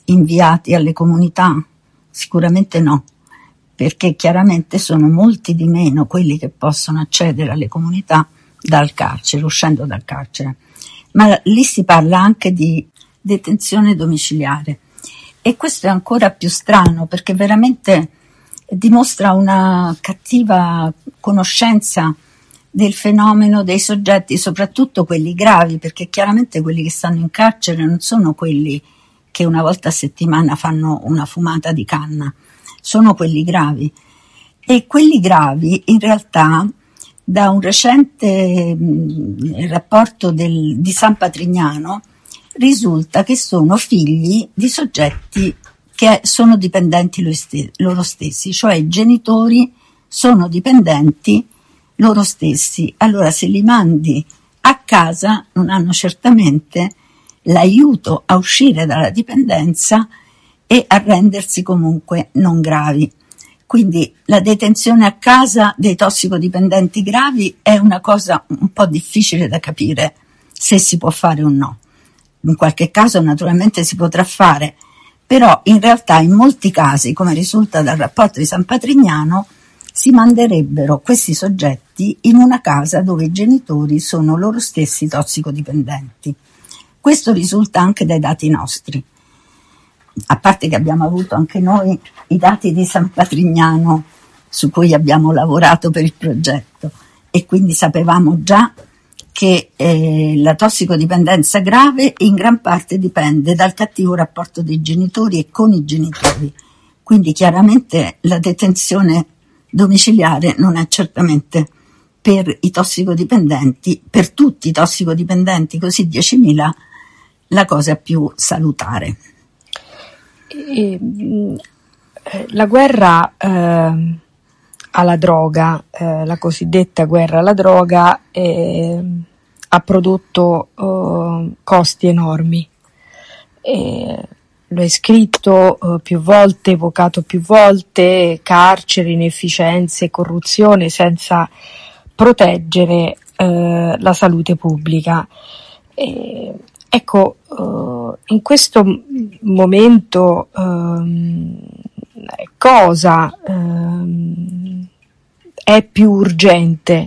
inviati alle comunità? Sicuramente no, perché chiaramente sono molti di meno quelli che possono accedere alle comunità dal carcere, uscendo dal carcere. Ma lì si parla anche di detenzione domiciliare, e questo è ancora più strano, perché veramente dimostra una cattiva conoscenza del fenomeno dei soggetti, soprattutto quelli gravi, perché chiaramente quelli che stanno in carcere non sono quelli che una volta a settimana fanno una fumata di canna, sono quelli gravi. E quelli gravi in realtà, da un recente rapporto di San Patrignano, risulta che sono figli di soggetti che sono dipendenti loro stessi, cioè i genitori sono dipendenti loro stessi. Allora, se li mandi a casa non hanno certamente l'aiuto a uscire dalla dipendenza e a rendersi comunque non gravi. Quindi la detenzione a casa dei tossicodipendenti gravi è una cosa un po' difficile da capire se si può fare o no. In qualche caso naturalmente si potrà fare, però in realtà in molti casi, come risulta dal rapporto di San Patrignano, si manderebbero questi soggetti in una casa dove i genitori sono loro stessi tossicodipendenti. Questo risulta anche dai dati nostri, a parte che abbiamo avuto anche noi i dati di San Patrignano su cui abbiamo lavorato per il progetto, e quindi sapevamo già che la tossicodipendenza grave in gran parte dipende dal cattivo rapporto dei genitori e con i genitori. Quindi chiaramente la detenzione domiciliare non è certamente per i tossicodipendenti, per tutti i tossicodipendenti, così 10.000, la cosa più salutare. La guerra alla droga, la cosiddetta guerra alla droga, ha prodotto costi enormi. Lo hai scritto più volte, evocato più volte: carcere, inefficienze, corruzione, senza proteggere la salute pubblica. Ecco, in questo momento cosa è più urgente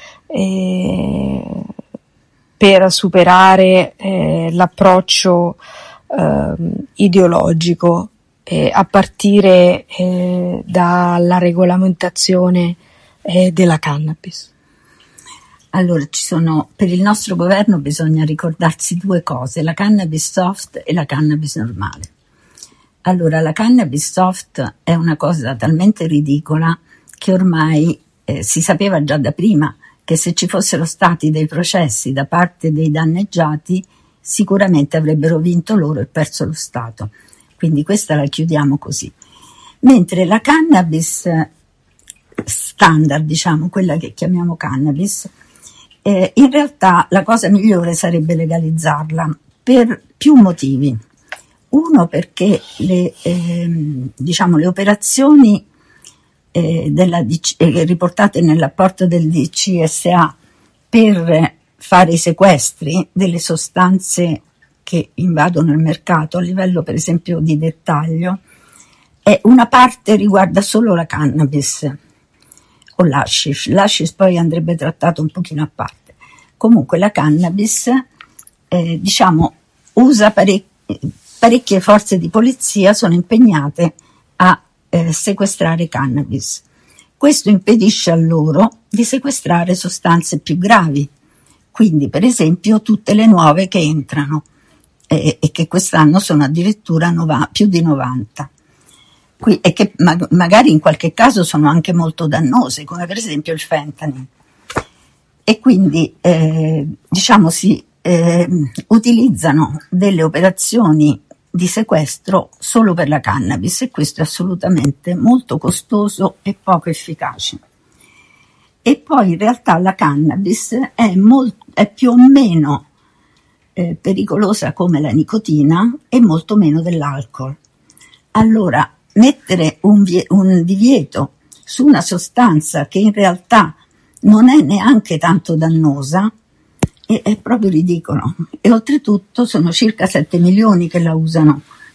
per superare l'approccio ideologico, a partire dalla regolamentazione della cannabis? Allora, per il nostro governo bisogna ricordarsi due cose: la cannabis soft e la cannabis normale. Allora, la cannabis soft è una cosa talmente ridicola che ormai si sapeva già da prima che se ci fossero stati dei processi da parte dei danneggiati, sicuramente avrebbero vinto loro e perso lo Stato. Quindi questa la chiudiamo così. Mentre la cannabis standard, diciamo, quella che chiamiamo cannabis, in realtà la cosa migliore sarebbe legalizzarla per più motivi. Uno, perché le operazioni riportate nel rapporto del DCSA per fare i sequestri delle sostanze che invadono il mercato a livello, per esempio, di dettaglio, una parte riguarda solo la cannabis o l'hashish. L'hashish poi andrebbe trattato un pochino a parte. Comunque la cannabis usa parecchie forze di polizia sono impegnate a sequestrare cannabis. Questo impedisce a loro di sequestrare sostanze più gravi, quindi per esempio tutte le nuove che entrano, e che quest'anno sono addirittura più di 90, e che magari in qualche caso sono anche molto dannose, come per esempio il fentanyl. E quindi si utilizzano delle operazioni di sequestro solo per la cannabis, e questo è assolutamente molto costoso e poco efficace. E poi in realtà la cannabis è più o meno pericolosa come la nicotina e molto meno dell'alcol. Allora, mettere un divieto su una sostanza che in realtà non è neanche tanto dannosa è proprio ridicolo. E oltretutto sono circa 7 milioni che la usano